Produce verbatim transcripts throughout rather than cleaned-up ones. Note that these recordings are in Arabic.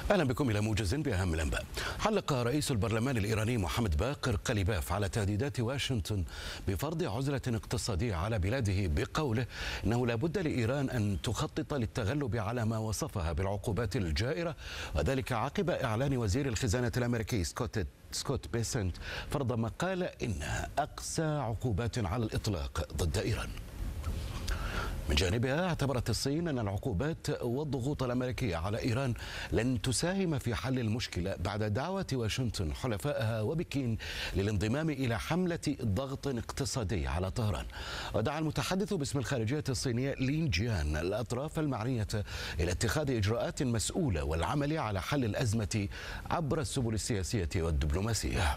أهلا بكم إلى موجز بأهم الأنباء. علق رئيس البرلمان الإيراني محمد باقر قليباف على تهديدات واشنطن بفرض عزلة اقتصادية على بلاده بقوله إنه لا بد لإيران أن تخطط للتغلب على ما وصفها بالعقوبات الجائرة، وذلك عقب إعلان وزير الخزانة الأمريكي سكوت سكوت بيسنت فرض ما قال إنها أقسى عقوبات على الإطلاق ضد إيران. من جانبها اعتبرت الصين أن العقوبات والضغوط الأمريكية على إيران لن تساهم في حل المشكلة بعد دعوة واشنطن حلفائها وبكين للانضمام إلى حملة ضغط اقتصادي على طهران. ودعا المتحدث باسم الخارجية الصينية لين جيان الأطراف المعنية إلى اتخاذ إجراءات مسؤولة والعمل على حل الأزمة عبر السبل السياسية والدبلوماسية.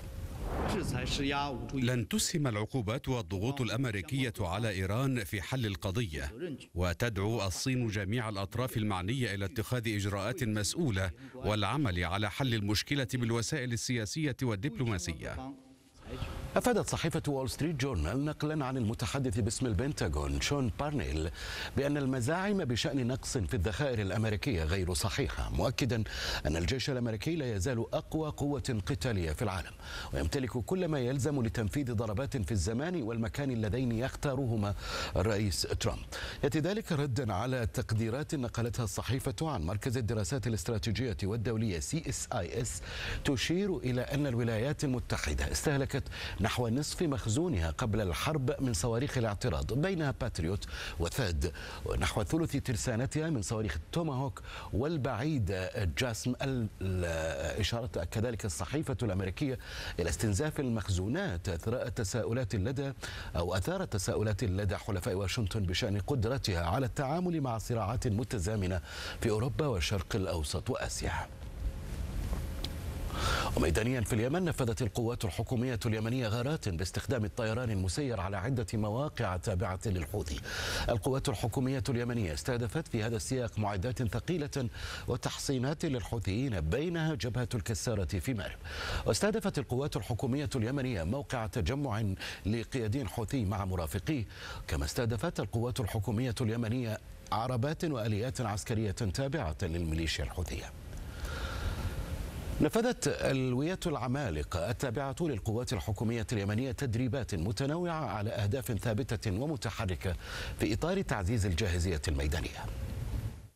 لن تسهم العقوبات والضغوط الأمريكية على إيران في حل القضية، وتدعو الصين جميع الأطراف المعنية إلى اتخاذ إجراءات مسؤولة والعمل على حل المشكلة بالوسائل السياسية والدبلوماسية. أفادت صحيفة وول ستريت جورنال نقلا عن المتحدث باسم البنتاغون شون بارنيل بأن المزاعم بشأن نقص في الذخائر الأمريكية غير صحيحة، مؤكدا أن الجيش الأمريكي لا يزال أقوى قوة قتالية في العالم ويمتلك كل ما يلزم لتنفيذ ضربات في الزمان والمكان اللذين يختارهما الرئيس ترامب. يأتي ذلك ردا على تقديرات نقلتها الصحيفة عن مركز الدراسات الاستراتيجية والدولية سي إس آي إس تشير إلى أن الولايات المتحدة استهلكت نحو نصف مخزونها قبل الحرب من صواريخ الاعتراض بينها باتريوت وثاد، ونحو ثلث ترسانتها من صواريخ التوماهوك والبعيد جاسم. الإشارة كذلك الصحيفة الأمريكية إلى استنزاف المخزونات أثراء تساؤلات لدى أو أثار تساؤلات لدى حلفاء واشنطن بشأن قدرتها على التعامل مع صراعات متزامنة في أوروبا والشرق الأوسط وآسيا. وميدانيا في اليمن، نفذت القوات الحكومية اليمنية غارات باستخدام الطيران المسير على عدة مواقع تابعة للحوثي. القوات الحكومية اليمنية استهدفت في هذا السياق معدات ثقيلة وتحصينات للحوثيين بينها جبهة الكسارة في مأرب. واستهدفت القوات الحكومية اليمنية موقع تجمع لقيادين حوثي مع مرافقيه، كما استهدفت القوات الحكومية اليمنية عربات وآليات عسكرية تابعة للميليشيا الحوثية. نفذت الوية العمالقة التابعة للقوات الحكومية اليمنية تدريبات متنوعة على أهداف ثابتة ومتحركة في إطار تعزيز الجاهزية الميدانية.